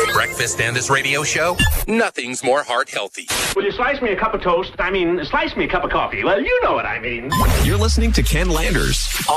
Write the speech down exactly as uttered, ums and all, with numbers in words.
breakfast and this radio show, nothing's more heart healthy. Will you slice me a cup of toast? I mean, slice me a cup of coffee. Well, you know what I mean. You're listening to Ken Landers